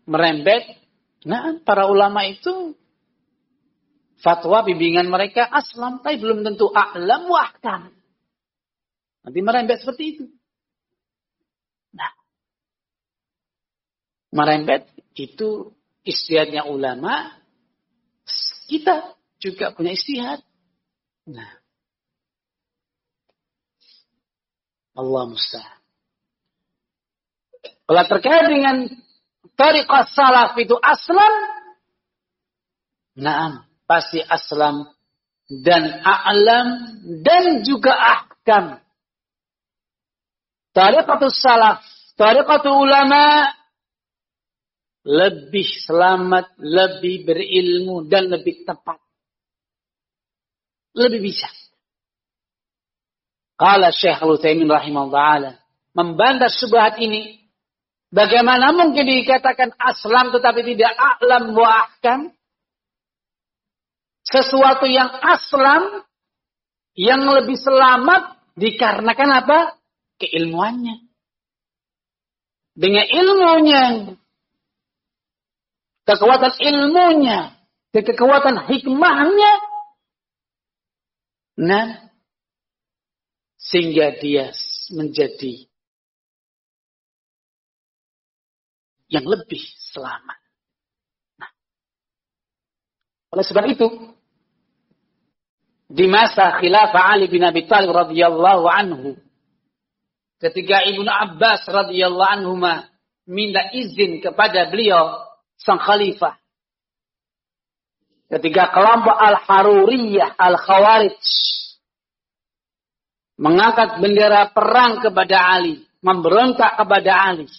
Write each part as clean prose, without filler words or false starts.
merembet. Nah, para ulama itu fatwa bimbingan mereka aslam, tapi belum tentu a'lam wa ahkam. Nanti merembet seperti itu. Nah, merembet itu ijtihadnya ulama, kita juga punya ijtihad. Nah, Allah musta'an. Kalau terkait dengan tariqah salaf itu aslam, na'am, pasti aslam dan a'lam dan juga ahkam. Tariqatul salaf, tariqatul ulama lebih selamat, lebih berilmu dan lebih tepat. Lebih bisa. Qala Syekh Al-Utsaimin rahimahullah ta'ala membantah syubhat ini. Bagaimana mungkin dikatakan aslam tetapi tidak a'lam wa ahkam? Sesuatu yang aslam, yang lebih selamat dikarenakan apa? Keilmuannya. Dengan ilmunya, kekuatan ilmunya, kekuatan hikmahnya, nah, sehingga dia menjadi yang lebih selamat. Nah, oleh sebab itu, di masa khilafah Ali bin Abi Thalib radhiyallahu anhu, ketika Ibnu Abbas radhiyallahu anhu minta izin kepada beliau sang khalifah, ketika kelompok Al-Haruriyah, Al-Khawarij mengangkat bendera perang kepada Ali, memberontak kepada Ali.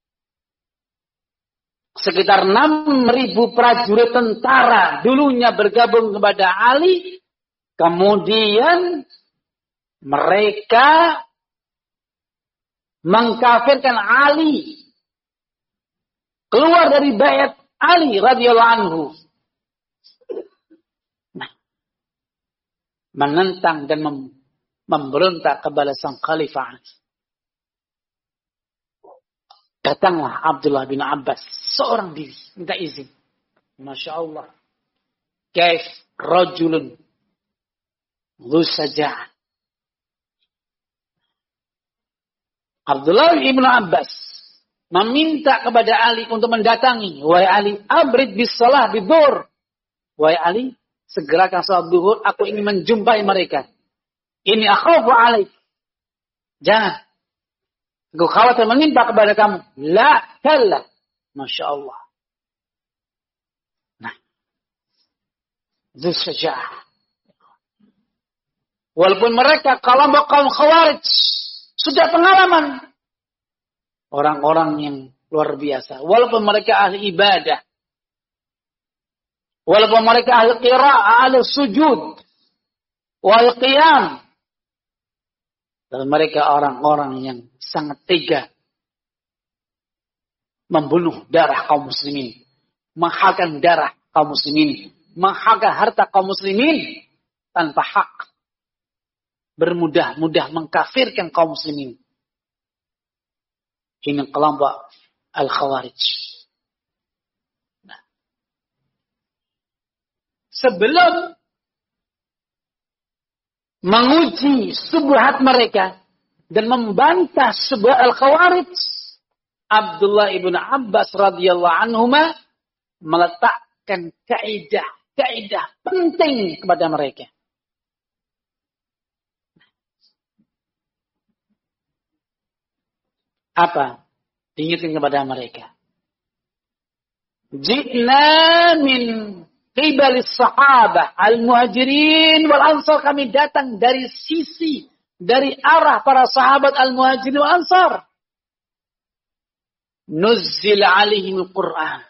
Sekitar 6.000 prajurit tentara dulunya bergabung kepada Ali. Kemudian mereka mengkafirkan Ali. Keluar dari baiat Ali radhiyallahu anhu. Nah, menentang dan memberontak kepada sang khalifah. Datanglah Abdullah bin Abbas, seorang diri, minta izin. Masya Allah. Kaif rajulun dhu saja'ah. Abdullah bin Abbas meminta kepada Ali untuk mendatangi. Wahai Ali, abrid bis salah bidur. Wahai Ali, segerakan salat zuhur, aku ingin menjumpai mereka. Ini akhafu alaik. Jangan. Aku khawatir menimpa kepada kamu. La kalla. Masya Allah. Nah. Dhu syaja'ah. Walaupun mereka kaum khawarij. Sudah pengalaman. Orang-orang yang luar biasa. Walaupun mereka ahli ibadah. Walaupun mereka ahli qira'ah, ahli sujud. Wal qiyam. Dan mereka orang-orang yang sangat tega membunuh darah kaum muslimin, menghalalkan darah kaum muslimin, menghalalkan harta kaum muslimin tanpa hak, bermudah-mudah mengkafirkan kaum muslimin. Ini kelompok Al-Khawarij. Nah, sebelum menguji subhat mereka dan membantah subhat Al-Khawarij, Abdullah ibn Abbas radhiyallahu anhuma meletakkan kaidah penting kepada mereka. Apa? Diingatkan kepada mereka. Ji'na min qibalis sahabah al-muhajirin wal ansar, kami datang dari sisi, dari arah para sahabat al-muhajirin wal ansar. Nuzzil alaihim al-Qur'an.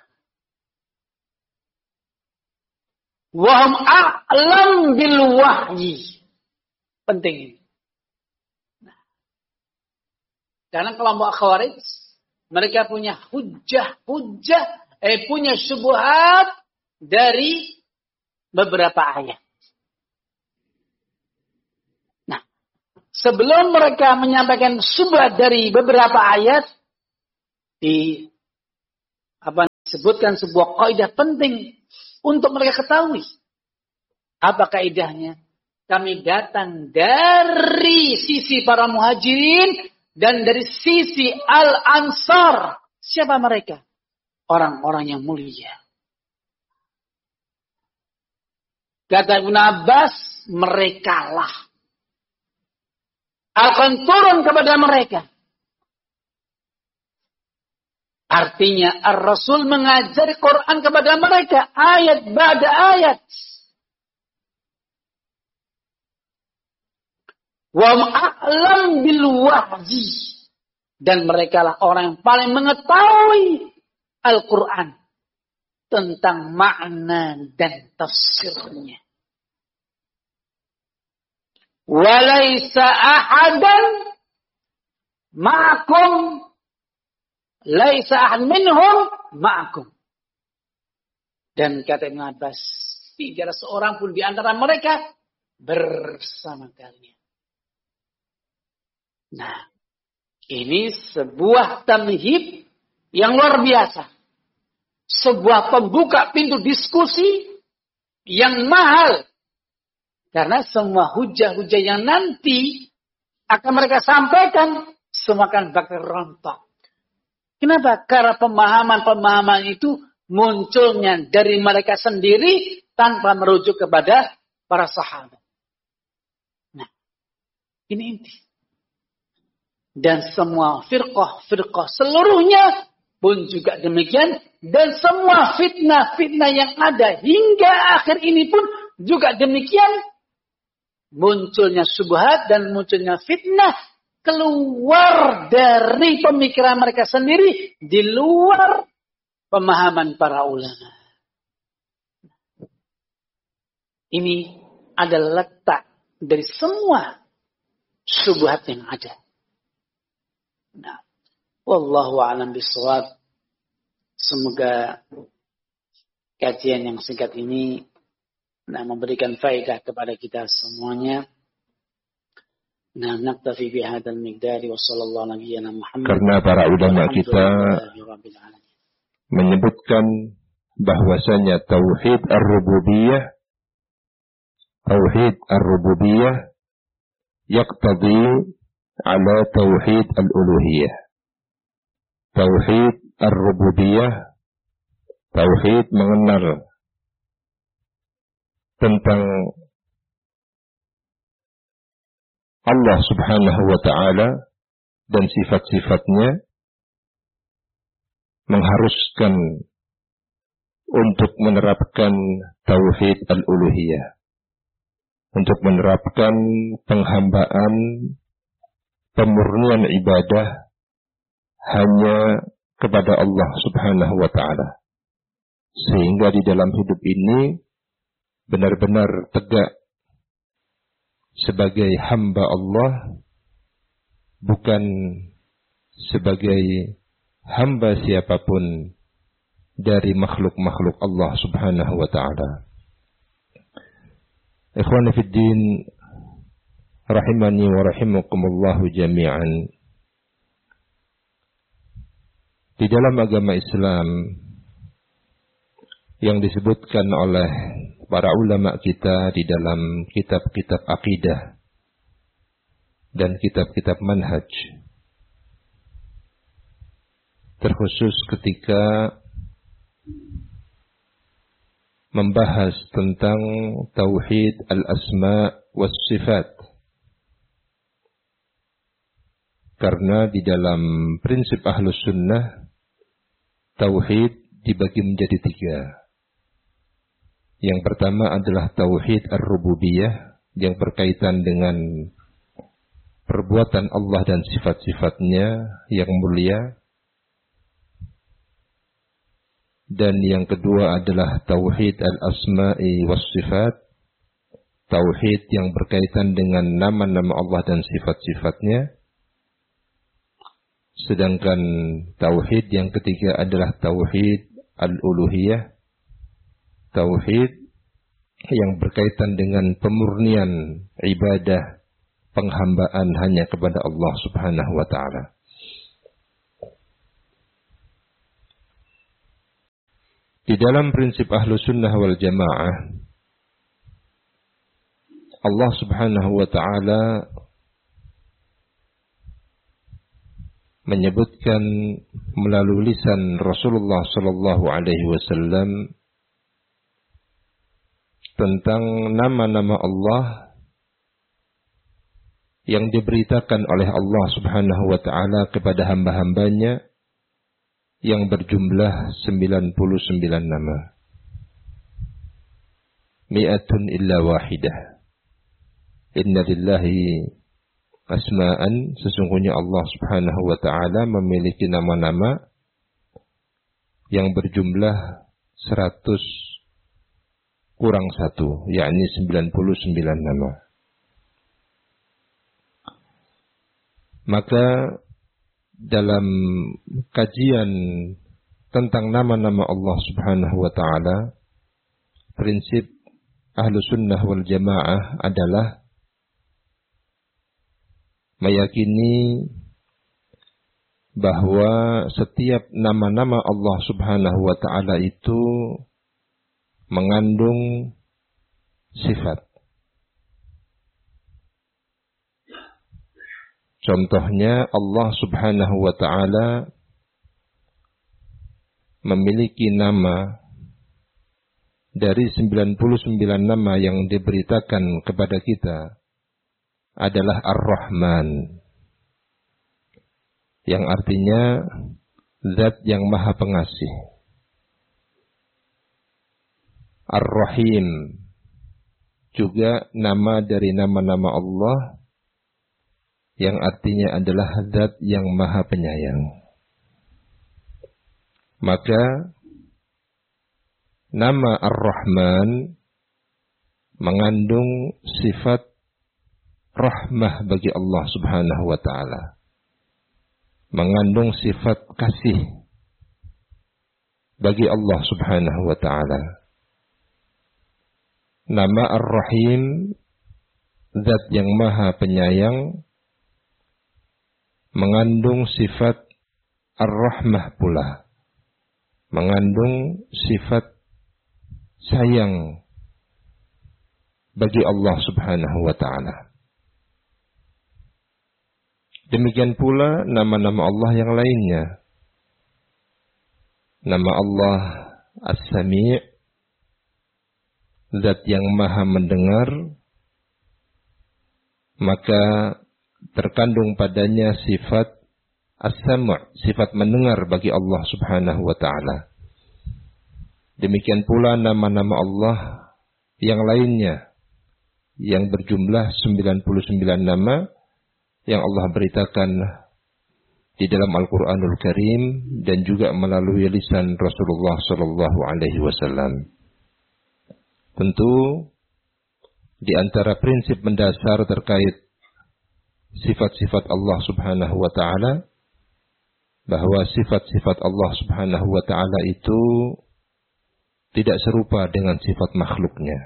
Wahum a'lam bil wahyi. Penting ini. Karena kelompok Khawarij, mereka punya punya syubhat dari beberapa ayat. Nah, sebelum mereka menyampaikan syubhat dari beberapa ayat, sebutkan sebuah kaidah penting untuk mereka ketahui. Apa kaidahnya? Kami datang dari sisi para muhajirin dan dari sisi al-ansar. Siapa mereka? Orang-orang yang mulia. Kata Ibnu Abbas, merekalah akan turun kepada mereka. Artinya Ar-Rasul mengajari Quran kepada mereka ayat ba'da ayat. Wa a'lam bil wahyi, dan merekalah orang yang paling mengetahui Al-Quran tentang makna dan tafsirnya. Walaysa ahadan ma'akum, laisa ahad minhum ma'akum. Dan kata Ibn Abbas, tidak ada seorang pun di antara mereka bersama kalian. Nah, ini sebuah tamhid yang luar biasa. Sebuah pembuka pintu diskusi yang mahal. Karena semua hujah-hujah yang nanti akan mereka sampaikan, semua akan bakal rontok. Kenapa? Karena pemahaman-pemahaman itu munculnya dari mereka sendiri tanpa merujuk kepada para sahabat. Nah, ini inti. Dan semua firqah seluruhnya pun juga demikian. Dan semua fitnah-fitnah yang ada hingga akhir ini pun juga demikian. Munculnya syubhat dan munculnya fitnah keluar dari pemikiran mereka sendiri, di luar pemahaman para ulama. Ini adalah letak dari semua syubhat yang ada. Nah, wallahu a'lam bishawab. Semoga kajian yang singkat ini memberikan faedah kepada kita semuanya. Naktafi bihadzal miqdari wa sallallahu nabiyyana Muhammad. Karena para ulama kita menyebutkan bahwasanya tauhid ar-rububiyah yaqtadi ala tauhid al-uluhiyah. Tauhid ar-rububiyah, tauhid mengenal tentang Allah subhanahu wa ta'ala dan sifat-sifatnya, mengharuskan untuk menerapkan tauhid al-uluhiyah, untuk menerapkan penghambaan, pemurnian ibadah hanya kepada Allah subhanahu wa ta'ala. Sehingga di dalam hidup ini benar-benar tegak sebagai hamba Allah, bukan sebagai hamba siapapun dari makhluk-makhluk Allah subhanahu wa ta'ala. Ikhwani fid din, rahimani wa rahimakumullahu jami'an. Di dalam agama Islam yang disebutkan oleh para ulama kita di dalam kitab-kitab akidah dan kitab-kitab manhaj, terkhusus ketika membahas tentang tauhid al-asma was sifat. Karena di dalam prinsip ahlus sunnah, tauhid dibagi menjadi 3. Yang pertama adalah tauhid ar-rububiyah yang berkaitan dengan perbuatan Allah dan sifat-sifatnya yang mulia. Dan yang kedua adalah tauhid al-asma'i was sifat, tauhid yang berkaitan dengan nama-nama Allah dan sifat-sifatnya. Sedangkan tauhid yang ketiga adalah tauhid al-uluhiyah, tauhid yang berkaitan dengan pemurnian ibadah, penghambaan hanya kepada Allah subhanahu wa ta'ala. Di dalam prinsip Ahlus Sunnah wal Jamaah, Allah Subhanahu wa ta'ala menyebutkan melalui lisan Rasulullah sallallahu alaihi wasallam tentang nama-nama Allah yang diberitakan oleh Allah Subhanahu wa ta'ala kepada hamba-hambanya yang berjumlah 99 nama. Mi'atun illa wahidah. Inna lillahi asma'an, sesungguhnya Allah Subhanahu wa ta'ala memiliki nama-nama yang berjumlah 100 kurang 1, yakni 99 nama. Maka dalam kajian tentang nama-nama Allah Subhanahu wa ta'ala, prinsip Ahlus Sunnah wal Jamaah adalah meyakini bahwa setiap nama-nama Allah Subhanahu wa ta'ala itu mengandung sifat. Contohnya Allah Subhanahu wa ta'ala memiliki nama dari 99 nama yang diberitakan kepada kita adalah Ar-Rahman, yang artinya Zat yang Maha Pengasih. Ar-Rahim juga nama dari nama-nama Allah yang artinya adalah Zat yang Maha Penyayang. Maka nama Ar-Rahman mengandung sifat rahmah bagi Allah Subhanahu wa ta'ala. Mengandung sifat kasih bagi Allah Subhanahu wa ta'ala. Nama Ar-Rahim, Zat yang Maha Penyayang, mengandung sifat Ar-Rahmah pula. Mengandung sifat sayang bagi Allah Subhanahu wa ta'ala. Demikian pula nama-nama Allah yang lainnya. Nama Allah As-Sami', Zat yang Maha Mendengar, maka terkandung padanya sifat As-Sam', sifat mendengar bagi Allah Subhanahu wa ta'ala. Demikian pula nama-nama Allah yang lainnya yang berjumlah 99 nama yang Allah beritakan di dalam Al-Quranul Karim dan juga melalui lisan Rasulullah sallallahu alaihi wasallam. Tentu di antara prinsip mendasar terkait sifat-sifat Allah Subhanahu wa ta'ala, bahwa sifat-sifat Allah Subhanahu wa ta'ala itu tidak serupa dengan sifat makhluknya.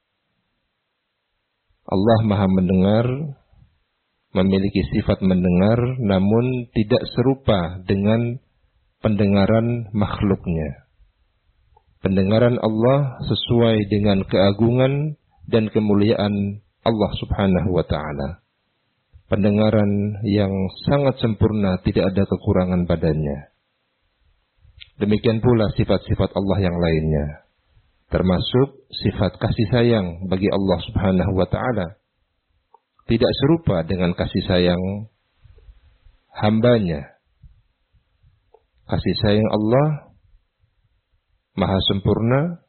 Allah Maha Mendengar, memiliki sifat mendengar, namun tidak serupa dengan pendengaran makhluknya. Pendengaran Allah sesuai dengan keagungan dan kemuliaan Allah Subhanahu wa ta'ala. Pendengaran yang sangat sempurna, tidak ada kekurangan padanya. Demikian pula sifat-sifat Allah yang lainnya, termasuk sifat kasih sayang bagi Allah Subhanahu wa ta'ala. Tidak serupa dengan kasih sayang hambanya. Kasih sayang Allah Maha sempurna,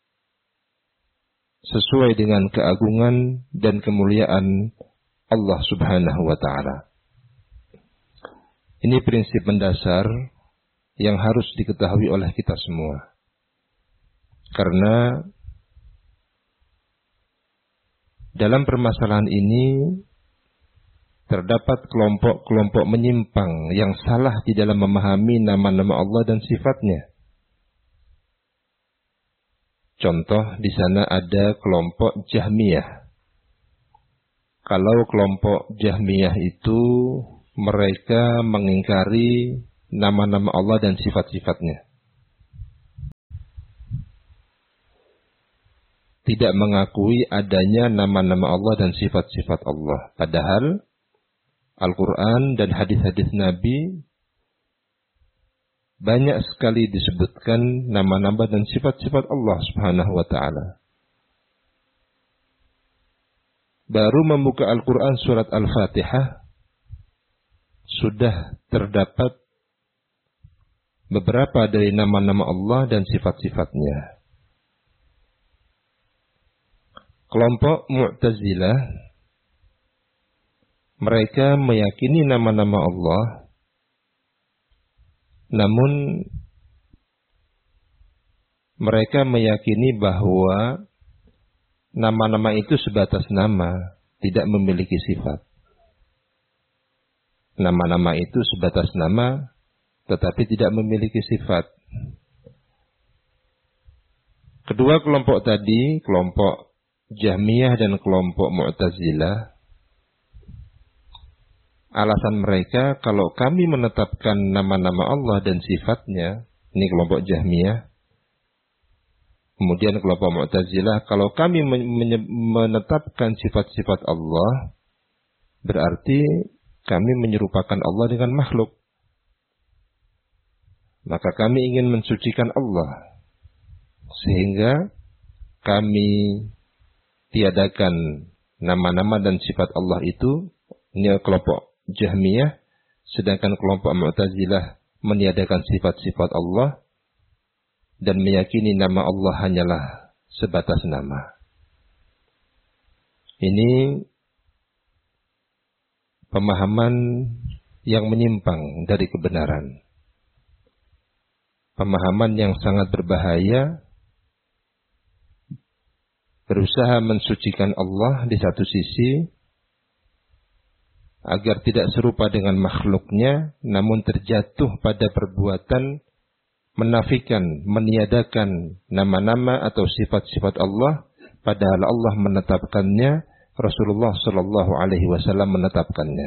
sesuai dengan keagungan dan kemuliaan Allah Subhanahu wa ta'ala. Ini prinsip mendasar yang harus diketahui oleh kita semua. Karena dalam permasalahan ini terdapat kelompok-kelompok menyimpang yang salah di dalam memahami nama-nama Allah dan sifatnya. Contoh, di sana ada kelompok Jahmiyah. Kalau kelompok Jahmiyah itu mereka mengingkari nama-nama Allah dan sifat-sifatnya. tidak mengakui adanya nama-nama Allah dan sifat-sifat Allah. Padahal Al-Quran dan hadis-hadis Nabi banyak sekali disebutkan nama-nama dan sifat-sifat Allah Subhanahu wa ta'ala. Baru membuka Al-Quran surat Al-Fatihah, sudah terdapat beberapa dari nama-nama Allah dan sifat-sifatnya. Kelompok Mu'tazilah, mereka meyakini nama-nama Allah, namun mereka meyakini bahwa nama-nama itu sebatas nama, tidak memiliki sifat. Nama-nama itu sebatas nama, tetapi tidak memiliki sifat. Kedua kelompok tadi, kelompok Jahmiyah dan kelompok Mu'tazilah, alasan mereka kalau kami menetapkan nama-nama Allah dan sifatnya, ini kelompok Jahmiyah. Kemudian kelompok Mu'tazilah, kalau kami menetapkan sifat-sifat Allah, berarti kami menyerupakan Allah dengan makhluk. Maka kami ingin mensucikan Allah, sehingga kami tiadakan nama-nama dan sifat Allah itu. Ini kelompok Jahmiyah, sedangkan kelompok Mu'tazilah meniadakan sifat-sifat Allah dan meyakini nama Allah hanyalah sebatas nama. Ini pemahaman yang menyimpang dari kebenaran. Pemahaman yang sangat berbahaya, berusaha mensucikan Allah di satu sisi, agar tidak serupa dengan makhluknya, namun terjatuh pada perbuatan menafikan, meniadakan nama-nama atau sifat-sifat Allah, padahal Allah menetapkannya, Rasulullah Shallallahu Alaihi Wasallam menetapkannya.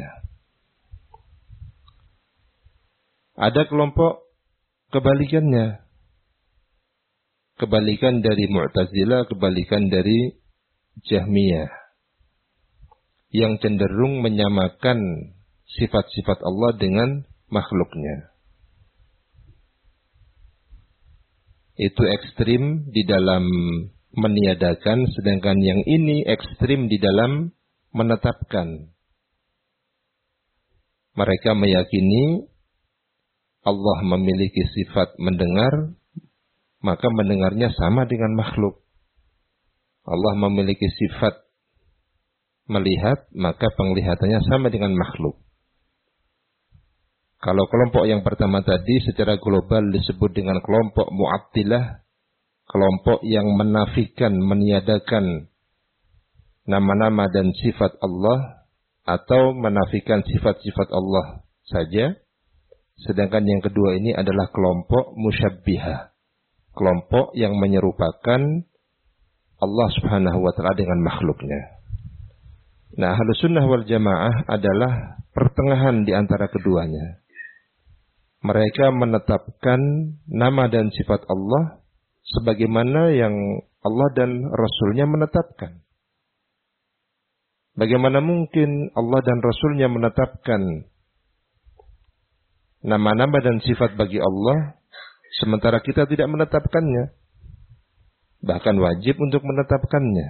Ada kelompok kebalikannya, kebalikan dari Mu'tazilah, kebalikan dari Jahmiyah, yang cenderung menyamakan sifat-sifat Allah dengan makhluknya. Itu ekstrim di dalam meniadakan, sedangkan yang ini ekstrim di dalam menetapkan. Mereka meyakini Allah memiliki sifat mendengar, maka mendengarnya sama dengan makhluk. Allah memiliki sifat melihat, maka penglihatannya sama dengan makhluk. Kalau kelompok yang pertama tadi secara global disebut dengan kelompok Mu'attilah, kelompok yang menafikan, meniadakan nama-nama dan sifat Allah, atau menafikan sifat-sifat Allah saja. Sedangkan yang kedua ini adalah kelompok Musyabbihah, kelompok yang menyerupakan Allah Subhanahu wa ta'ala dengan makhluknya. Nah, Ahlus Sunnah wal Jamaah adalah pertengahan di antara keduanya. Mereka menetapkan nama dan sifat Allah sebagaimana yang Allah dan Rasulnya menetapkan. Bagaimana mungkin Allah dan Rasulnya menetapkan nama-nama dan sifat bagi Allah, sementara kita tidak menetapkannya, bahkan wajib untuk menetapkannya.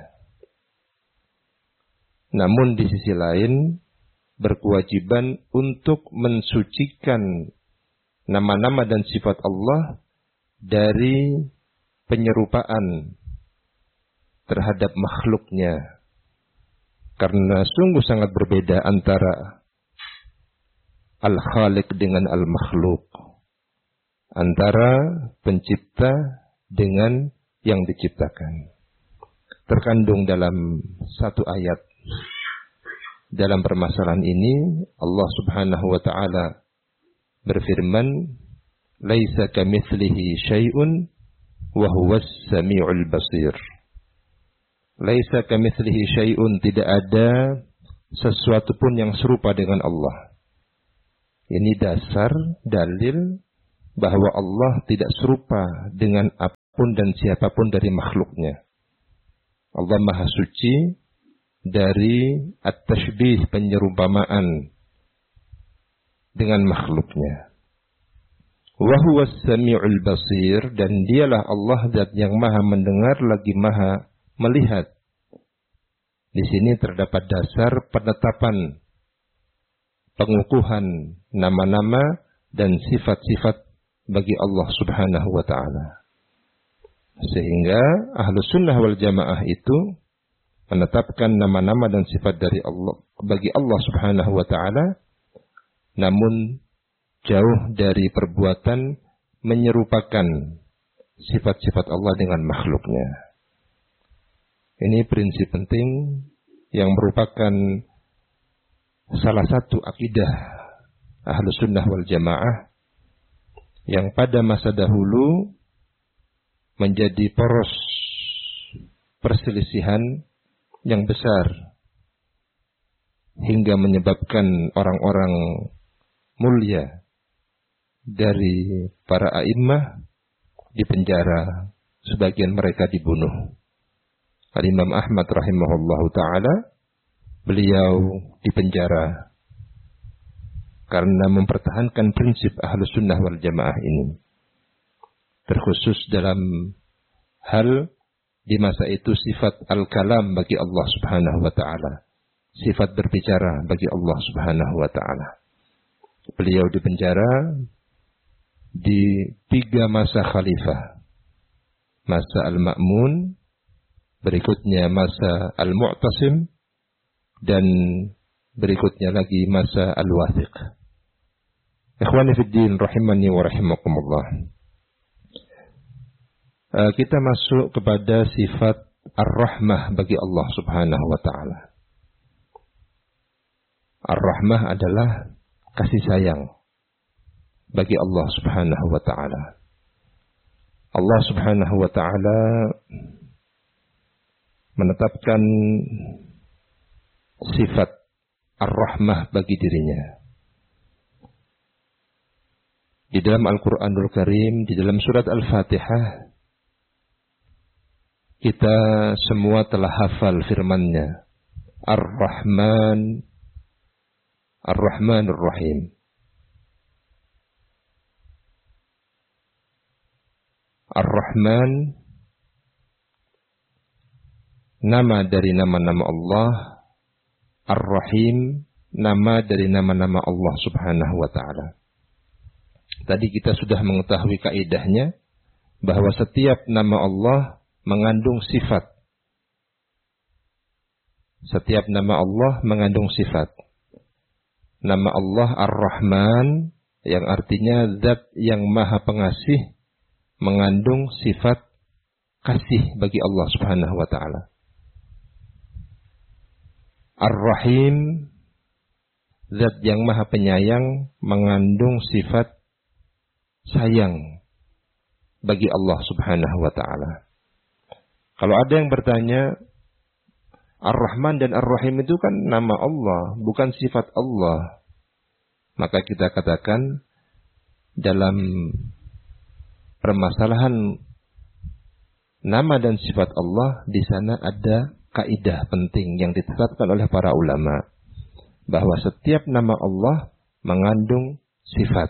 Namun di sisi lain, berkewajiban untuk mensucikan nama-nama dan sifat Allah dari penyerupaan terhadap makhluknya. Karena sungguh sangat berbeda antara Al-Khaliq dengan Al-Makhluk, antara pencipta dengan yang diciptakan. Terkandung dalam satu ayat. Dalam permasalahan ini Allah Subhanahu wa ta'ala berfirman, "Laisa kamitslihi syai'un wa huwas samiul basir." Laisa kamitslihi syai'un, tidak ada sesuatu pun yang serupa dengan Allah. Ini dasar, dalil bahwa Allah tidak serupa dengan apapun dan siapapun dari makhluknya. Allah Maha Suci dari at-tashbih, penyerumpamaan dengan makhluknya. Wa huwas sami'ul basir, dan dialah Allah zat yang maha mendengar lagi maha melihat. Di sini terdapat dasar penetapan, pengukuhan nama-nama dan sifat-sifat bagi Allah Subhanahu wa ta'ala. Sehingga Ahlus Sunnah wal Jamaah itu menetapkan nama-nama dan sifat dari Allah bagi Allah Subhanahu wa ta'ala, namun jauh dari perbuatan menyerupakan sifat-sifat Allah dengan makhluknya. Ini prinsip penting yang merupakan salah satu akidah Ahlus Sunnah wal Jamaah yang pada masa dahulu menjadi poros perselisihan yang besar hingga menyebabkan orang-orang mulia dari para a'immah dipenjara, sebagian mereka dibunuh. Al-Imam Ahmad rahimahullahu ta'ala, beliau dipenjara karena mempertahankan prinsip Ahlus Sunnah wal Jamaah ini. Terkhusus dalam hal di masa itu sifat al-kalam bagi Allah Subhanahu wa ta'ala, sifat berbicara bagi Allah Subhanahu wa ta'ala. Beliau dipenjara di 3 masa khalifah. Masa Al-Ma'mun, berikutnya masa Al-Mu'tasim, dan berikutnya lagi masa Al-Wathiq. Ikhwani fid din rahimani wa rahimakumullah. Kita masuk kepada sifat Ar-Rahmah bagi Allah Subhanahu wa ta'ala. Ar-Rahmah adalah kasih sayang bagi Allah Subhanahu wa ta'ala. Allah Subhanahu wa ta'ala menetapkan sifat Ar-Rahmah bagi dirinya. Di dalam Al-Quranul Karim, di dalam surat Al-Fatihah, kita semua telah hafal firman-Nya, Ar-Rahman, Ar-Rahmanur Rahim. Ar-Rahman, nama dari nama-nama Allah. Ar-Rahim, nama dari nama-nama Allah Subhanahu wa ta'ala. Tadi kita sudah mengetahui kaidahnya, bahwa setiap nama Allah mengandung sifat. Setiap nama Allah mengandung sifat. Nama Allah Ar-Rahman, yang artinya zat yang maha pengasih, mengandung sifat kasih bagi Allah Subhanahu wa ta'ala. Ar-Rahim, zat yang maha penyayang, mengandung sifat sayang bagi Allah Subhanahu wa ta'ala. Kalau ada yang bertanya, Ar-Rahman dan Ar-Rahim itu kan nama Allah, bukan sifat Allah. Maka kita katakan, dalam permasalahan nama dan sifat Allah, di sana ada kaidah penting yang ditetapkan oleh para ulama, bahwa setiap nama Allah mengandung sifat.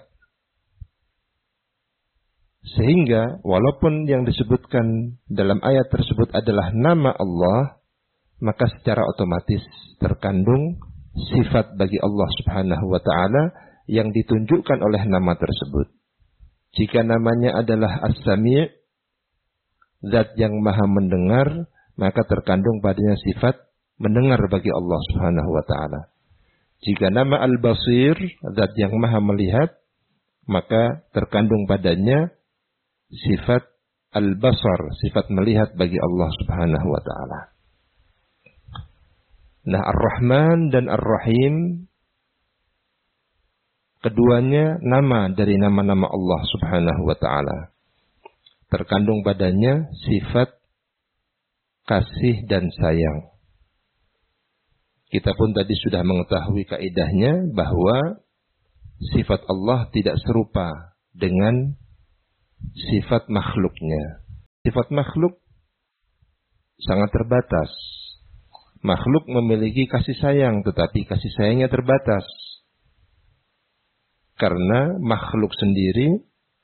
Sehingga walaupun yang disebutkan dalam ayat tersebut adalah nama Allah, maka secara otomatis terkandung sifat bagi Allah Subhanahu wa ta'ala yang ditunjukkan oleh nama tersebut. Jika namanya adalah As-Sami', zat yang maha mendengar, maka terkandung padanya sifat mendengar bagi Allah Subhanahu wa ta'ala. Jika nama Al-Basir, zat yang maha melihat, maka terkandung padanya sifat Al-Basar, sifat melihat bagi Allah Subhanahu wa ta'ala. Nah, Ar-Rahman dan Ar-Rahim, keduanya nama dari nama-nama Allah Subhanahu wa ta'ala. Terkandung padanya sifat kasih dan sayang. Kita pun tadi sudah mengetahui kaidahnya bahwa sifat Allah tidak serupa dengan sifat makhluknya. Sifat makhluk sangat terbatas. Makhluk memiliki kasih sayang, tetapi kasih sayangnya terbatas. Karena makhluk sendiri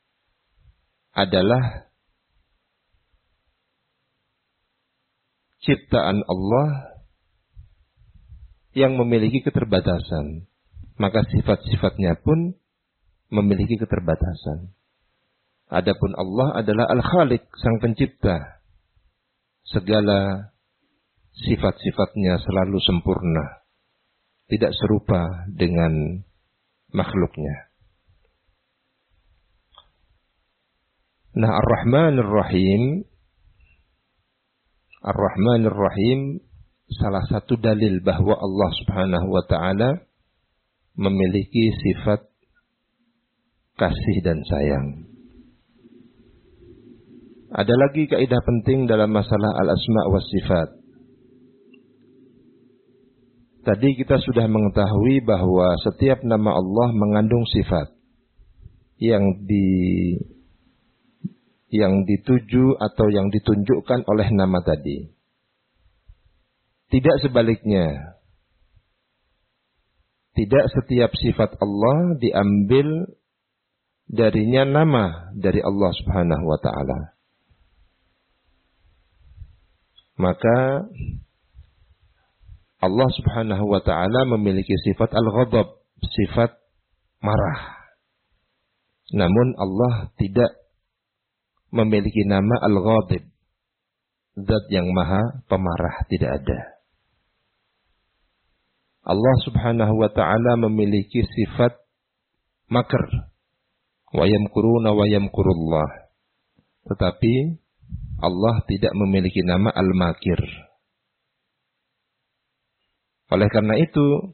adalah ciptaan Allah yang memiliki keterbatasan. Maka sifat-sifatnya pun memiliki keterbatasan. Adapun Allah adalah Al-Khaliq, Sang Pencipta. Segala sifat-sifatnya selalu sempurna. Tidak serupa dengan makhluknya. Nah, Ar-Rahmanir Rahim salah satu dalil bahwa Allah Subhanahu wa taala memiliki sifat kasih dan sayang. Ada lagi kaidah penting dalam masalah al-asma' was sifat. Tadi kita sudah mengetahui bahwa setiap nama Allah mengandung sifat yang dituju atau yang ditunjukkan oleh nama tadi. Tidak sebaliknya. Tidak setiap sifat Allah diambil darinya nama dari Allah Subhanahu wa taala. Maka Allah Subhanahu wa taala memiliki sifat al-ghadab, sifat marah. Namun Allah tidak memiliki nama al-ghadib, zat yang maha pemarah, tidak ada. Allah Subhanahu wa taala memiliki sifat makr, wa yamkuruna wa yamkurullah. Tetapi Allah tidak memiliki nama al-makir. Oleh karena itu,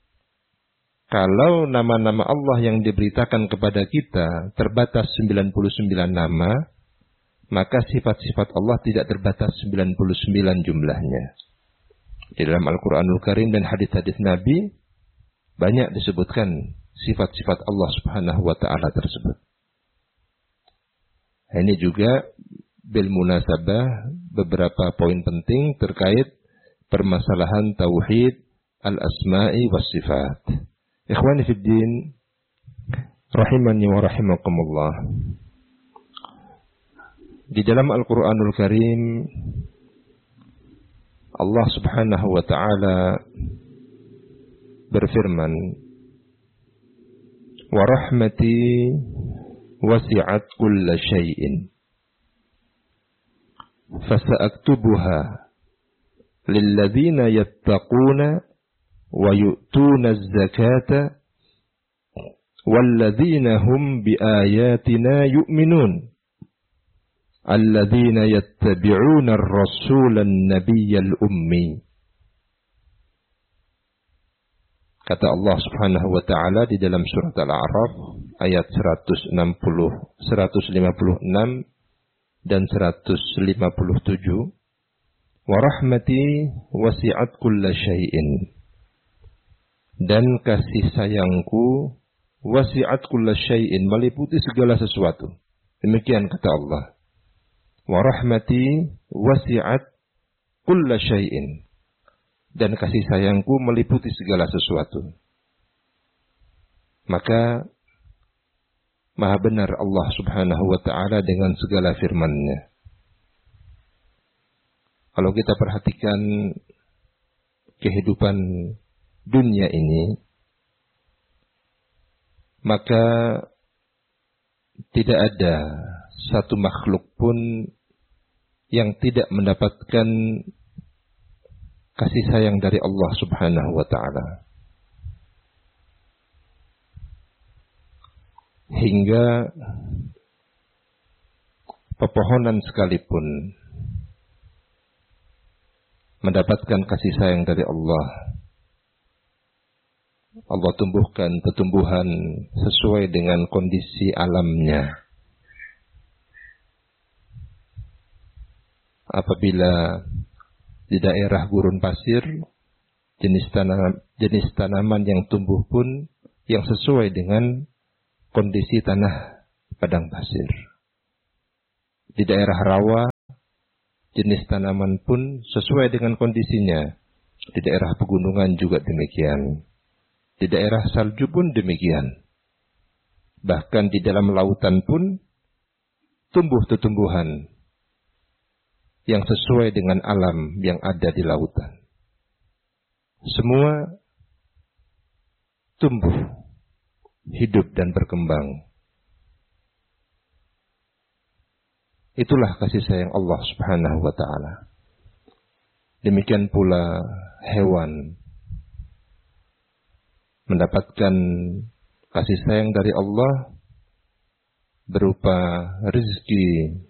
kalau nama-nama Allah yang diberitakan kepada kita terbatas 99 nama, maka sifat-sifat Allah tidak terbatas 99 jumlahnya. Di dalam Al-Quranul Karim dan hadis-hadis Nabi, banyak disebutkan sifat-sifat Allah Subhanahu wa ta'ala tersebut. Ini juga bil munasabah beberapa poin penting terkait permasalahan tauhid al-asma'i was sifat. Ikhwani fid din, rahimani wa rahimakumullah. Di dalam Al-Quranul Karim, Allah Subhanahu wa ta'ala berfirman, wa rahmati wasi'at kulla syai'in fasa'aktubuha lilladzina yattaquna wa yu'tuna az-zakata walladzina hum biayatina yu'minun alladzina yattabi'una ar-rasulan nabiyyal ummi. Kata Allah Subhanahu wa taala di dalam surat Al-A'raf ayat 156 dan 157, wa rahmati wasi'at kulla syai'in, dan kasih sayangku wasi'at kulla syai'in, meliputi segala sesuatu. Demikian kata Allah. Wa rahmati wasi'at kulla syai'in, dan kasih sayangku meliputi segala sesuatu. Maka maha benar Allah Subhanahu wa ta'ala dengan segala firman-Nya. Kalau kita perhatikan kehidupan dunia ini, maka tidak ada satu makhluk pun yang tidak mendapatkan kasih sayang dari Allah Subhanahu wa ta'ala. Hingga pepohonan sekalipun mendapatkan kasih sayang dari Allah. Allah tumbuhkan pertumbuhan sesuai dengan kondisi alamnya. Apabila di daerah gurun pasir, jenis tanaman yang tumbuh pun yang sesuai dengan kondisi tanah padang pasir. Di daerah rawa, jenis tanaman pun sesuai dengan kondisinya. Di daerah pegunungan juga demikian. Di daerah salju pun demikian. Bahkan di dalam lautan pun tumbuh tumbuhan yang sesuai dengan alam yang ada di lautan. Semua tumbuh, hidup dan berkembang. Itulah kasih sayang Allah Subhanahu wa ta'ala. Demikian pula hewan mendapatkan kasih sayang dari Allah berupa rezeki.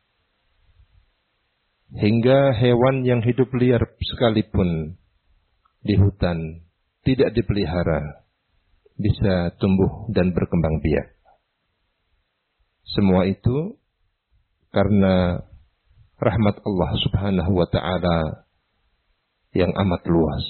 Hingga hewan yang hidup liar sekalipun di hutan tidak dipelihara bisa tumbuh dan berkembang biak. Semua itu karena rahmat Allah Subhanahu wa ta'ala yang amat luas.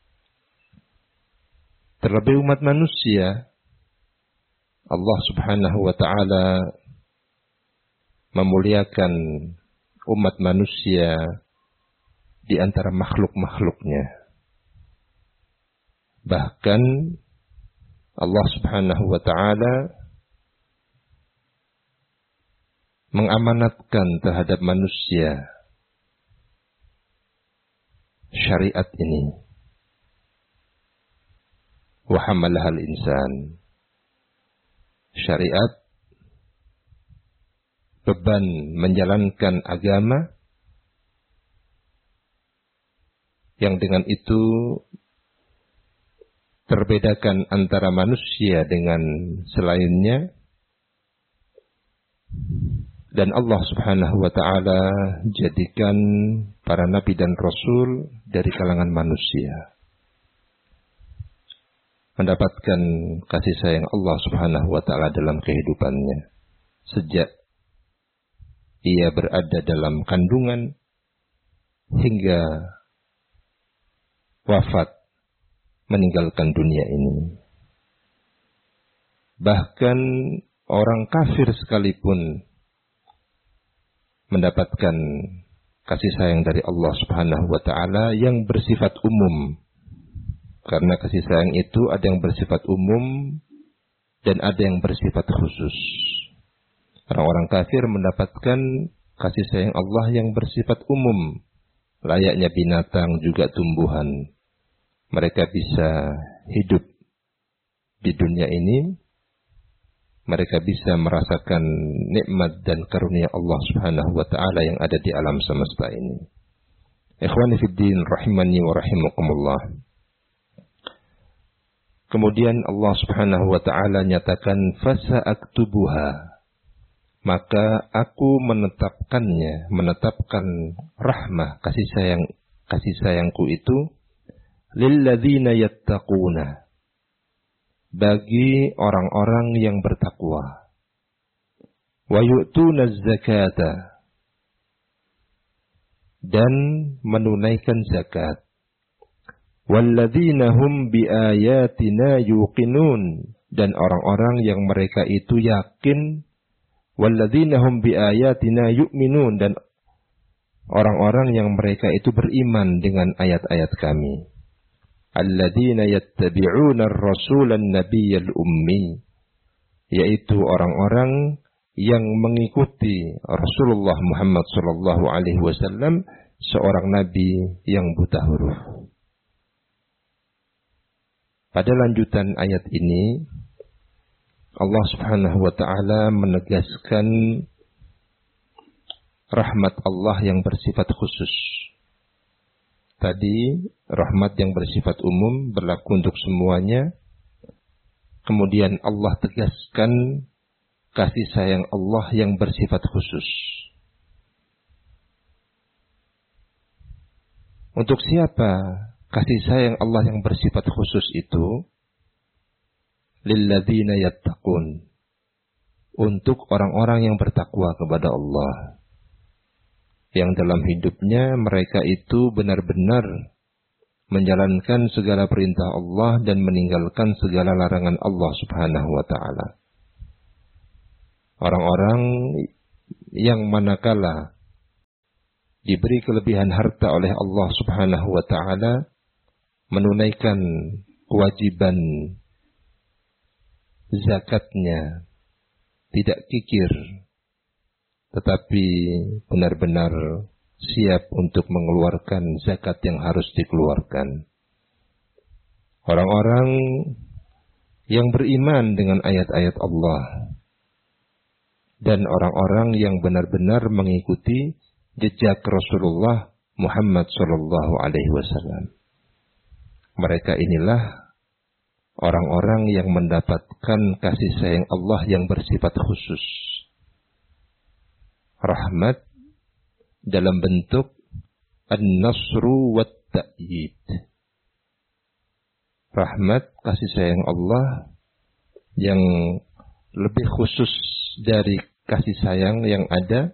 Terlebih umat manusia, Allah Subhanahu wa ta'ala memuliakan umat manusia di antara makhluk-makhluknya. Bahkan Allah Subhanahu wa ta'ala mengamanatkan terhadap manusia syariat ini. Wa hamalahal insan. Syariat, beban menjalankan agama yang dengan itu terbedakan antara manusia dengan selainnya. Dan Allah Subhanahu wa ta'ala jadikan para nabi dan rasul dari kalangan manusia, mendapatkan kasih sayang Allah Subhanahu wa ta'ala dalam kehidupannya sejak ia berada dalam kandungan hingga wafat meninggalkan dunia ini. Bahkan orang kafir sekalipun mendapatkan kasih sayang dari Allah Subhanahu wa ta'ala yang bersifat umum. Karena kasih sayang itu ada yang bersifat umum dan ada yang bersifat khusus. Orang-orang kafir mendapatkan kasih sayang Allah yang bersifat umum, layaknya binatang juga tumbuhan. Mereka bisa hidup di dunia ini, mereka bisa merasakan nikmat dan karunia Allah Subhanahu wa ta'ala yang ada di alam semesta ini. Ikhwani fiddin rahimani wa rahimakumullah. Kemudian Allah Subhanahu wa ta'ala nyatakan fasa'aktubuha, maka aku menetapkan rahmah kasih sayangku itu lilladzina yattaquna, bagi orang-orang yang bertakwa, wa yu'tuna zakata, dan menunaikan zakat, walladzina hum biayatina yuqinun, dan orang-orang yang mereka itu yakin, walladzina hum biayatina yu'minun, dan orang-orang yang mereka itu beriman dengan ayat-ayat kami. Alladzina yattabi'una ar-rasulan nabiyyal ummi, yaitu orang-orang yang mengikuti Rasulullah Muhammad sallallahu alaihi wasallam, seorang nabi yang buta huruf. Pada lanjutan ayat ini Allah Subhanahu wa ta'ala menegaskan rahmat Allah yang bersifat khusus. Tadi rahmat yang bersifat umum berlaku untuk semuanya. Kemudian Allah tegaskan kasih sayang Allah yang bersifat khusus. Untuk siapa kasih sayang Allah yang bersifat khusus itu? Lilladzina yattaqun, untuk orang-orang yang bertakwa kepada Allah, yang dalam hidupnya mereka itu benar-benar menjalankan segala perintah Allah dan meninggalkan segala larangan Allah Subhanahu wa ta'ala. Orang-orang yang manakala diberi kelebihan harta oleh Allah Subhanahu wa ta'ala, menunaikan kewajiban zakatnya, tidak kikir, tetapi benar-benar siap untuk mengeluarkan zakat yang harus dikeluarkan. Orang-orang yang beriman dengan ayat-ayat Allah dan orang-orang yang benar-benar mengikuti jejak Rasulullah Muhammad sallallahu alaihi wasallam. Mereka inilah orang-orang yang mendapatkan kasih sayang Allah yang bersifat khusus. Rahmat dalam bentuk an-nasru wat ta'yid. Rahmat, kasih sayang Allah yang lebih khusus dari kasih sayang yang ada,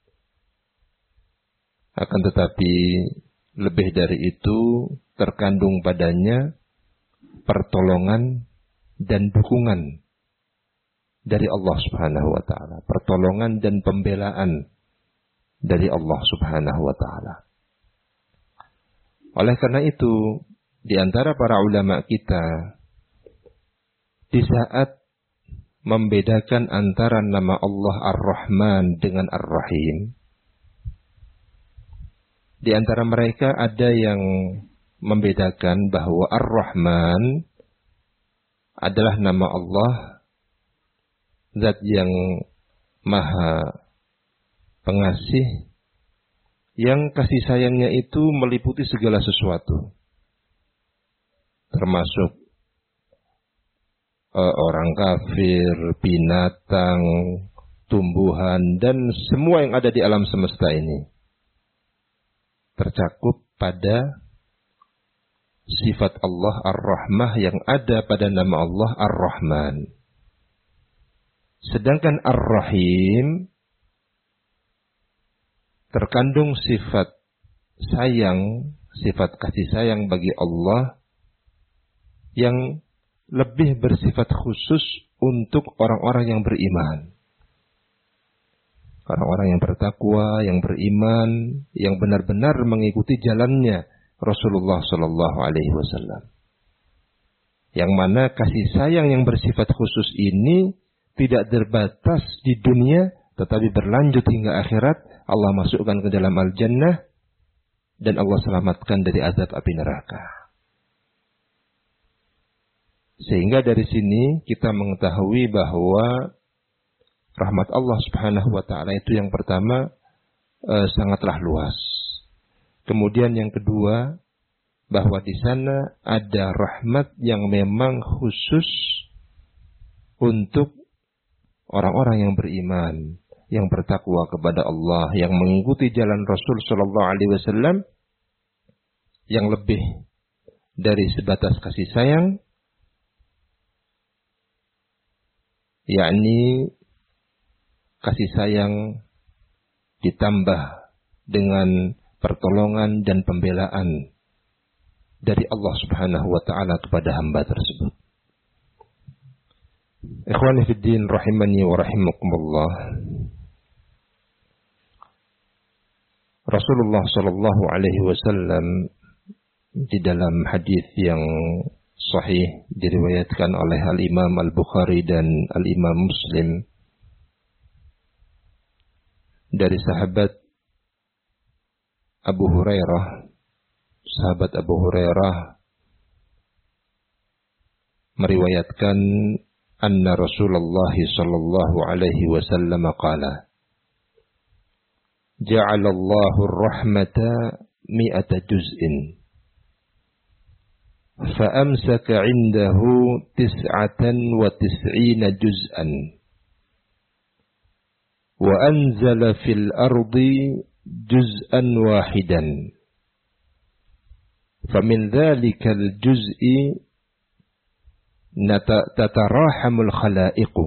akan tetapi lebih dari itu terkandung padanya pertolongan dan dukungan dari Allah Subhanahu wa ta'ala. Pertolongan dan pembelaan dari Allah Subhanahu wa ta'ala. Oleh karena itu, di antara para ulama kita, di saat membedakan antara nama Allah Ar-Rahman dengan Ar-Rahim, di antara mereka ada yang membedakan bahwa Ar-Rahman adalah nama Allah, zat yang maha pengasih, yang kasih sayangnya itu meliputi segala sesuatu, termasuk orang kafir, binatang, tumbuhan, dan semua yang ada di alam semesta ini tercakup pada sifat Allah Ar-Rahmah yang ada pada nama Allah Ar-Rahman. Sedangkan Ar-Rahim terkandung sifat sayang, sifat kasih sayang bagi Allah yang lebih bersifat khusus untuk orang-orang yang beriman. Orang-orang yang bertakwa, yang beriman, yang benar-benar mengikuti jalannya Rasulullah sallallahu alaihi wasallam. Yang mana kasih sayang yang bersifat khusus ini tidak terbatas di dunia, tetapi berlanjut hingga akhirat. Allah masukkan ke dalam al-jannah dan Allah selamatkan dari azab api neraka. Sehingga dari sini kita mengetahui bahwa rahmat Allah Subhanahu wa ta'ala itu yang pertama sangatlah luas. Kemudian yang kedua, bahwa di sana ada rahmat yang memang khusus untuk orang-orang yang beriman, yang bertakwa kepada Allah, yang mengikuti jalan Rasul sallallahu alaihi wasallam, yang lebih dari sebatas kasih sayang, yakni kasih sayang ditambah dengan pertolongan dan pembelaan dari Allah Subhanahu wa ta'ala kepada hamba tersebut. Ikhwani fid din rahimani wa rahimakumullah. Rasulullah sallallahu alaihi wasallam di dalam hadis yang sahih diriwayatkan oleh Al-Imam Al-Bukhari dan Al-Imam Muslim dari sahabat Abu Hurairah. Sahabat Abu Hurairah meriwayatkan anna Rasulullah sallallahu alaihi wasallam qala ja'ala Allahu ar-rahmata 100 juz'in fa amsaka 'indahu 99 juz'an wa anzala fil ardi juz'an wahidan famin dhalikal juz'i tatarahamul khalaiqu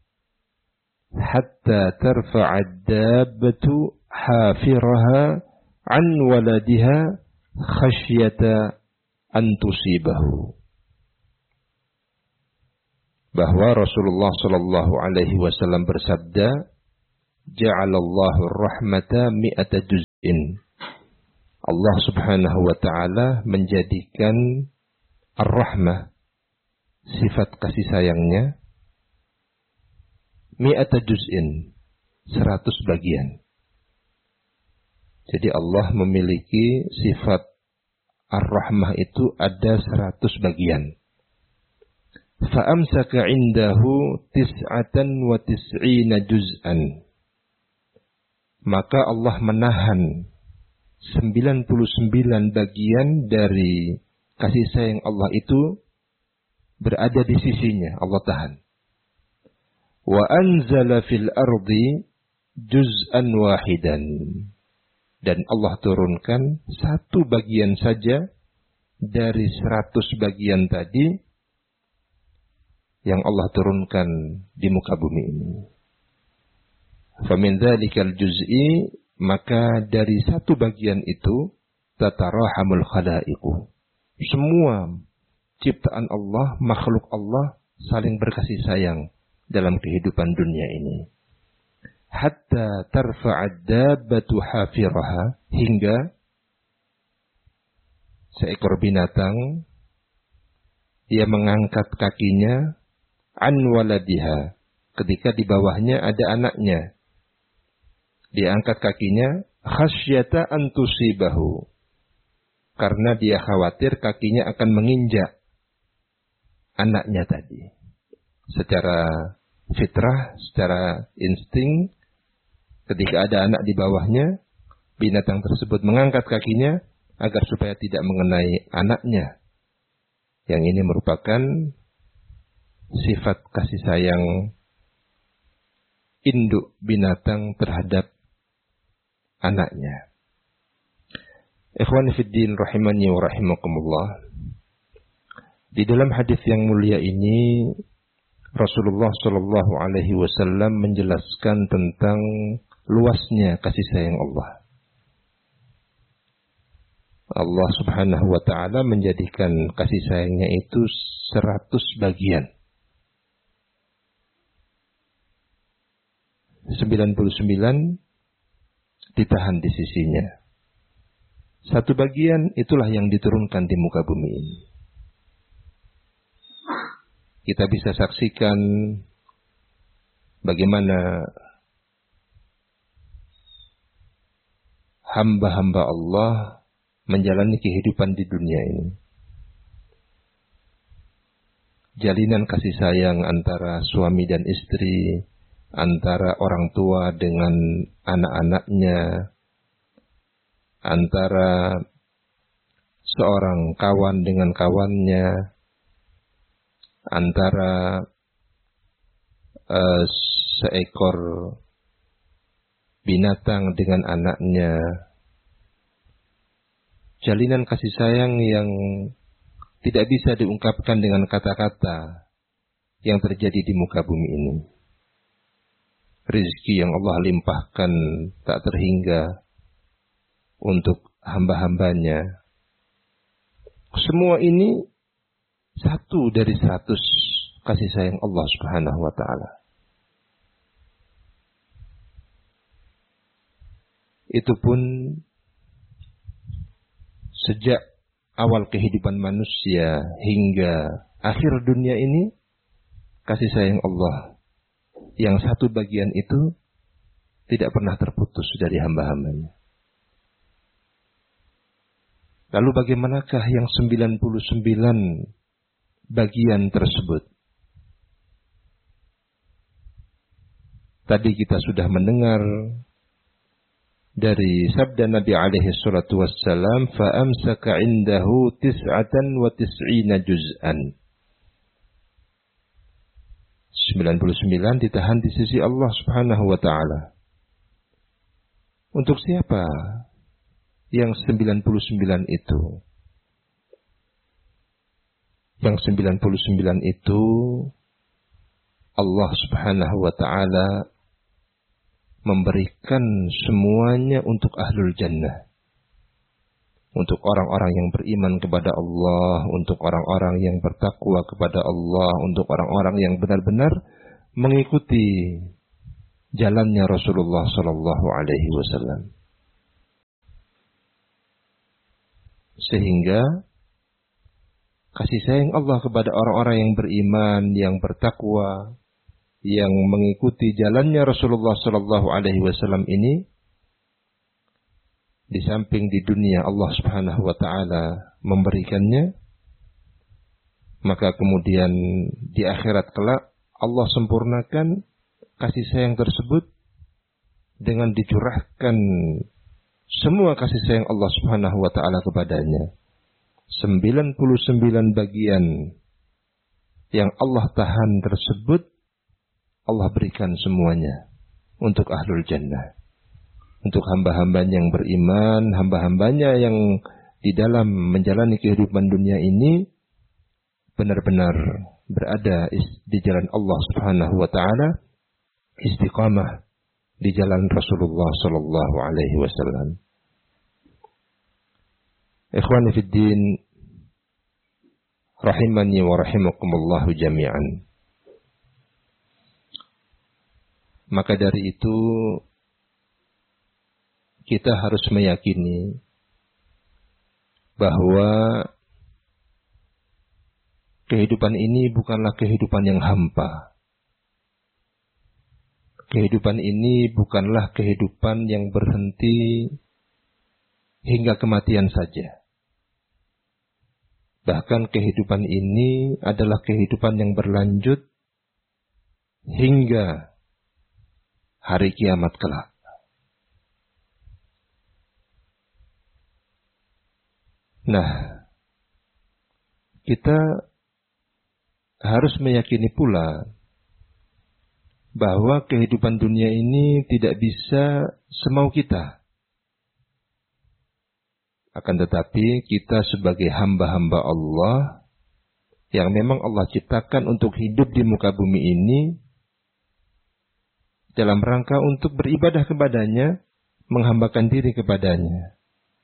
hatta tarfa'ad dabbatu hafiraha an waladiha khasyata an tusibahu. Bahwa Rasulullah sallallahu alaihi wasallam bersabda, ja'alallahu rahmata 100 juz'in. Allah Subhanahu wa ta'ala menjadikan Ar-Rahmah, sifat kasih sayangnya, mi'ata juz'in, 100 bagian. Jadi Allah memiliki sifat Ar-Rahmah itu ada 100 bagian. Fa'amsaka indahu 99 juz'an. Maka Allah menahan 99 bagian dari kasih sayang Allah itu berada di sisinya, Allah tahan. Wa anzala fil ardi juz'an wahidan. Dan Allah turunkan 1 bagian saja dari 100 bagian tadi yang Allah turunkan di muka bumi ini. Famin dzalikal juz'i, maka dari 1 bagian itu tatarahamul khalaiqu. Semua ciptaan Allah, makhluk Allah saling berkasih sayang dalam kehidupan dunia ini. Hatta tarfa'ad dabbatu hafiraha, hingga seekor binatang dia mengangkat kakinya an waladiha, ketika di bawahnya ada anaknya. Dia angkat kakinya khasyata an tusibahu, karena dia khawatir kakinya akan menginjak anaknya tadi. Secara fitrah, secara insting, ketika ada anak di bawahnya, binatang tersebut mengangkat kakinya agar supaya tidak mengenai anaknya. Yang ini merupakan sifat kasih sayang induk binatang terhadap anaknya. Ikhwan fiddin rahimani wa rahimakumullah. Di dalam hadis yang mulia ini Rasulullah Shallallahu Alaihi Wasallam menjelaskan tentang luasnya kasih sayang Allah. Allah Subhanahu Wa Taala menjadikan kasih sayangnya itu 100 bagian. 99 ditahan di sisinya. 1 bagian itulah yang diturunkan di muka bumi ini. Kita bisa saksikan bagaimana hamba-hamba Allah menjalani kehidupan di dunia ini. Jalinan kasih sayang antara suami dan istri, antara orang tua dengan anak-anaknya, antara seorang kawan dengan kawannya, antara seekor binatang dengan anaknya. Jalinan kasih sayang yang tidak bisa diungkapkan dengan kata-kata yang terjadi di muka bumi ini. Rizki yang Allah limpahkan tak terhingga untuk hamba-hambanya. Semua ini 1 dari 100 kasih sayang Allah Subhanahu wa Ta'ala. Itu pun sejak awal kehidupan manusia hingga akhir dunia ini, kasih sayang Allah yang 1 bagian itu tidak pernah terputus dari hamba-hambanya. Lalu bagaimanakah yang 99 bagian tersebut? Tadi kita sudah mendengar dari sabda Nabi alaihi salatu wassalam, fa'amsaka indahu 99 juz'an. 99 ditahan di sisi Allah Subhanahu wa Ta'ala. Untuk siapa yang 99 itu? Yang 99 itu Allah Subhanahu wa Ta'ala memberikan semuanya untuk ahlul jannah. Untuk orang-orang yang beriman kepada Allah, untuk orang-orang yang bertakwa kepada Allah, untuk orang-orang yang benar-benar mengikuti jalannya Rasulullah sallallahu alaihi wasallam. Sehingga kasih sayang Allah kepada orang-orang yang beriman, yang bertakwa, yang mengikuti jalannya Rasulullah sallallahu alaihi wasallam ini, di samping di dunia Allah Subhanahu wa taala memberikannya, maka kemudian di akhirat kelak Allah sempurnakan kasih sayang tersebut dengan dicurahkan semua kasih sayang Allah Subhanahu wa taala kepadanya. 99 bagian yang Allah tahan tersebut Allah berikan semuanya untuk ahlul jannah. Untuk hamba-hambanya yang beriman, hamba-hambanya yang di dalam menjalani kehidupan dunia ini benar-benar berada di jalan Allah Subhanahu wa taala, istiqamah di jalan Rasulullah sallallahu alaihi wasallam. Ikhwani fid din, rahimani wa rahimakumullah jami'an. Maka dari itu kita harus meyakini bahwa kehidupan ini bukanlah kehidupan yang hampa. Kehidupan ini bukanlah kehidupan yang berhenti hingga kematian saja. Bahkan kehidupan ini adalah kehidupan yang berlanjut hingga hari kiamat kelak. Nah, kita harus meyakini pula bahwa kehidupan dunia ini tidak bisa semau kita. Akan tetapi kita sebagai hamba-hamba Allah yang memang Allah ciptakan untuk hidup di muka bumi ini dalam rangka untuk beribadah kepadanya, menghambakan diri kepadanya.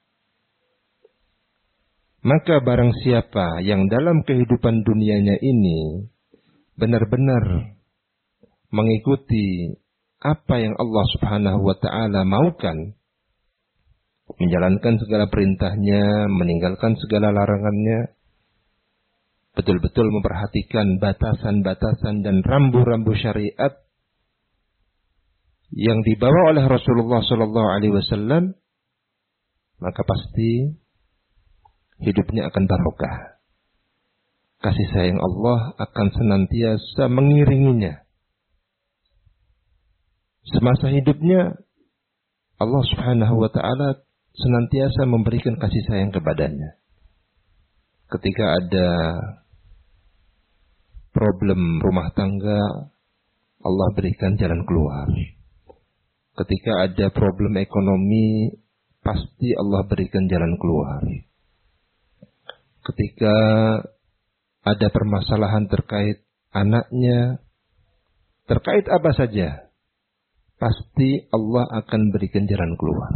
Maka barang siapa yang dalam kehidupan dunianya ini benar-benar mengikuti apa yang Allah Subhanahu wa taala maukan, menjalankan segala perintahnya, meninggalkan segala larangannya, betul-betul memperhatikan batasan-batasan dan rambu-rambu syariat yang dibawa oleh Rasulullah sallallahu alaihi wasallam, maka pasti hidupnya akan barokah. Kasih sayang Allah akan senantiasa mengiringinya. Semasa hidupnya Allah Subhanahu wa taala senantiasa memberikan kasih sayang kepadanya. Ketika ada problem rumah tangga, Allah berikan jalan keluar. Ketika ada problem ekonomi, pasti Allah berikan jalan keluar. Ketika ada permasalahan terkait anaknya, terkait apa saja, pasti Allah akan berikan jalan keluar.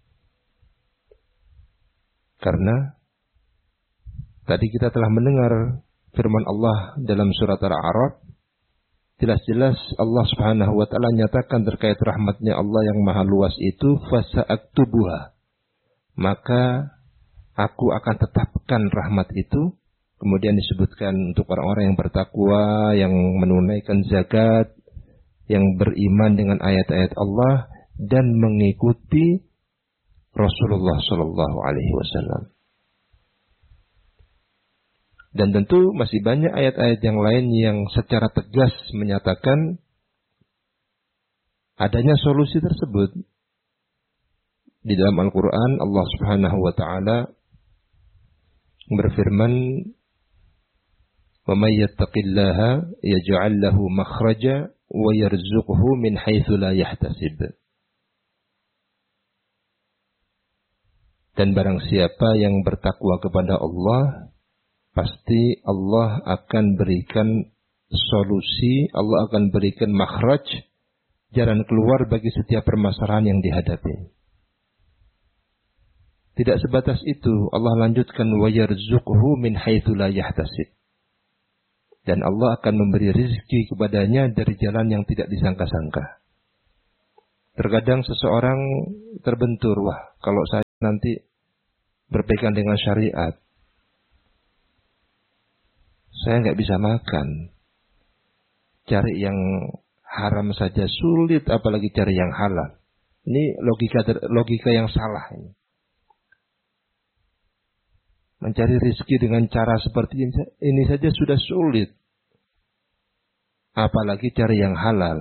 Karena tadi kita telah mendengar firman Allah dalam surat Al-A'raf, jelas-jelas Allah Subhanahu wa taala nyatakan terkait rahmatnya Allah yang maha luas itu, fasa'aktubuha, maka aku akan tetapkan rahmat itu. Kemudian disebutkan untuk orang-orang yang bertakwa, yang menunaikan zakat, yang beriman dengan ayat-ayat Allah dan mengikuti Rasulullah sallallahu alaihi wasallam. Dan tentu masih banyak ayat-ayat yang lain yang secara tegas menyatakan adanya solusi tersebut. Di dalam Al-Quran Allah Subhanahu wa ta'ala berfirman, "Wa may yattaqillaha yaj'al lahu makhraja wa yarzuqhu min haitsu la yahtasib." Dan barang siapa yang bertakwa kepada Allah, pasti Allah akan berikan solusi, Allah akan berikan makhraj, jalan keluar bagi setiap permasalahan yang dihadapi. Tidak sebatas itu, Allah lanjutkan wa yarzuqhu min haitsu la yahtasib. Dan Allah akan memberi rezeki kepadanya dari jalan yang tidak disangka-sangka. Terkadang seseorang terbentur, wah kalau saya nanti berpegang dengan syariat. Saya nggak bisa makan. Cari yang haram saja sulit, apalagi cari yang halal. Ini logika yang salah ini. Mencari rezeki dengan cara seperti ini saja sudah sulit. Apalagi cari yang halal.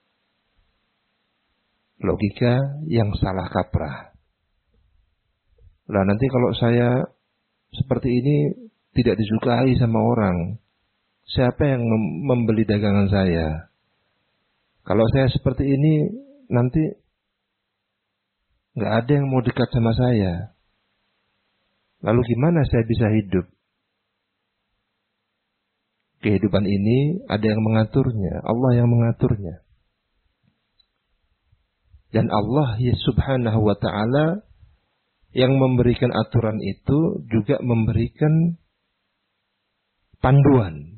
Logika yang salah kaprah. Lah nanti kalau saya seperti ini tidak disukai sama orang, siapa yang membeli dagangan saya? Kalau saya seperti ini, nanti nggak ada yang mau dekat sama saya. Lalu gimana saya bisa hidup? Kehidupan ini ada yang mengaturnya, Allah yang mengaturnya. Dan Allah ya subhanahu wa ta'ala yang memberikan aturan itu juga memberikan panduan.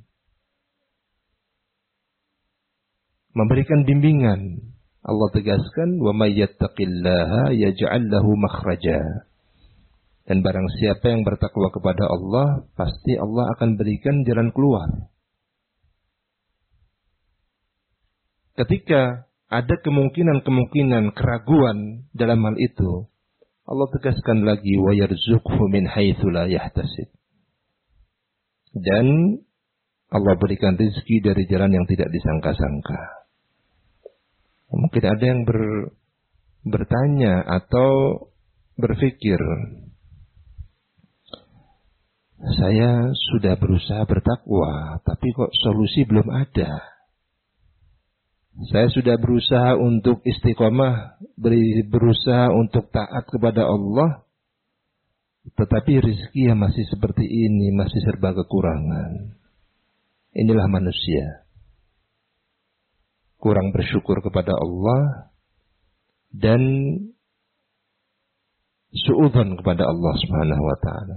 Memberikan bimbingan. Allah tegaskan, wa may yattaqillaha yaj'al lahu makhraja. Dan barang siapa yang bertakwa kepada Allah, pasti Allah akan berikan jalan keluar. Ketika ada kemungkinan keraguan dalam hal itu, Allah tegaskan lagi, wa yarzuqhu min haitsu la yahtasib. Dan Allah berikan rezeki dari jalan yang tidak disangka-sangka. Mungkin ada yang bertanya atau berpikir, saya sudah berusaha bertakwa, tapi kok solusi belum ada. Saya sudah berusaha untuk istiqomah, berusaha untuk taat kepada Allah, tetapi rezeki yang masih seperti ini, masih serba kekurangan. Inilah manusia. Kurang bersyukur kepada Allah dan suudzon kepada Allah Subhanahu wa taala.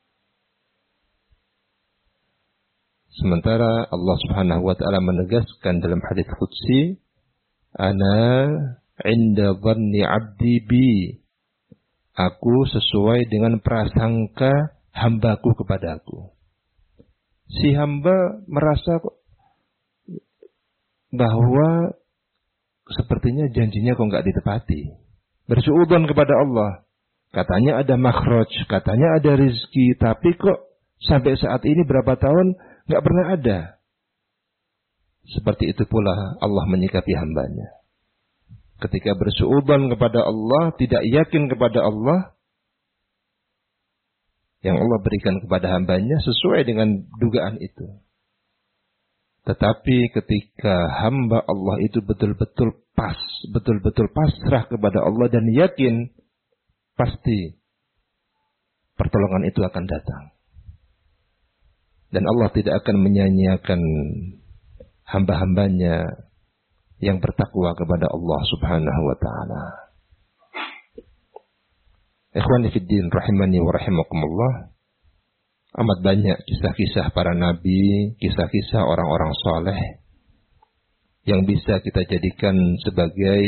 Sementara Allah Subhanahu wa taala menegaskan dalam hadis qudsi, ana 'inda dhanni 'abdi bi. Aku sesuai dengan prasangka hambaku kepadaku. Si hamba merasa bahwa sepertinya janjinya kok enggak ditepati. Bersuudzon kepada Allah. Katanya ada makhraj, katanya ada rezeki, tapi kok sampai saat ini berapa tahun enggak pernah ada. Seperti itu pula Allah menyikapi hambanya. Ketika bersuudzon kepada Allah, tidak yakin kepada Allah, yang Allah berikan kepada hambanya sesuai dengan dugaan itu. Tetapi ketika hamba Allah itu betul-betul pasrah kepada Allah dan yakin, pasti pertolongan itu akan datang. Dan Allah tidak akan menyanyiakan hamba-hambanya yang bertakwa kepada Allah Subhanahu wa ta'ala. Ikhwani fiddin rahimani wa rahimakumullah. Amat banyak kisah-kisah para nabi, kisah-kisah orang-orang saleh yang bisa kita jadikan sebagai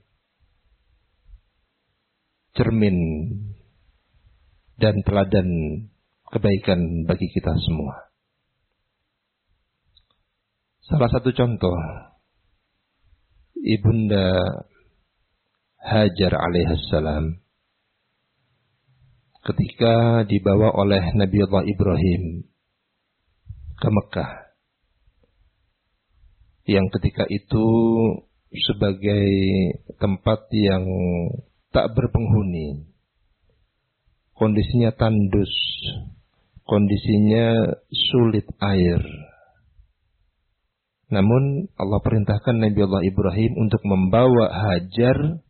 cermin dan teladan kebaikan bagi kita semua. Salah satu contoh, Ibunda Hajar alaihissalam ketika dibawa oleh Nabi Allah Ibrahim ke Mekah, yang ketika itu sebagai tempat yang tak berpenghuni, kondisinya tandus, kondisinya sulit air. Namun Allah perintahkan Nabi Allah Ibrahim untuk membawa Hajar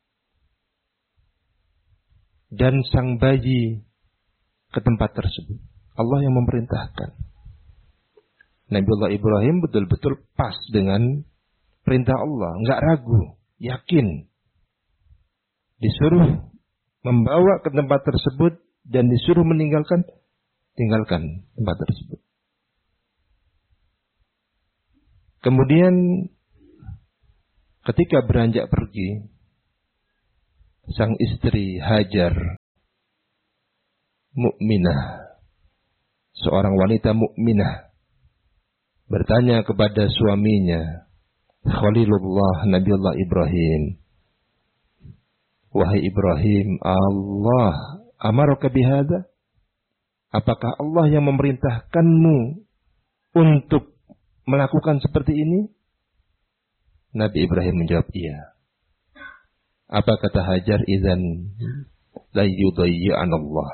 dan sang bayi ke tempat tersebut. Allah yang memerintahkan. Nabi Allah Ibrahim betul-betul pas dengan perintah Allah, enggak ragu, yakin. Disuruh membawa ke tempat tersebut dan disuruh tinggalkan tempat tersebut. Kemudian ketika beranjak pergi, sang istri Hajar mukminah, seorang wanita mukminah bertanya kepada suaminya, Khalilullah Nabiullah Ibrahim, wahai Ibrahim, Allah amaraka bihada? Apakah Allah yang memerintahkanmu untuk melakukan seperti ini? Nabi Ibrahim menjawab, iya. Apa kata Hajar? Idzan la yudayyi'an Allah.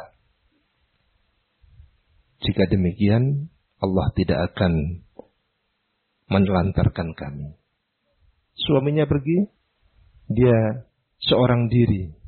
Jika demikian, Allah tidak akan menelantarkan kami. Suaminya pergi, dia seorang diri,